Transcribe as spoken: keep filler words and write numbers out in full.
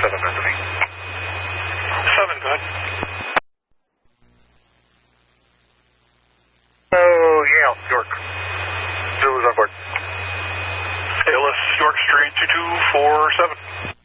seven, Bethany. seven, go ahead. Oh, Yale, York. Zulu's on board. A L S York Street two two four seven.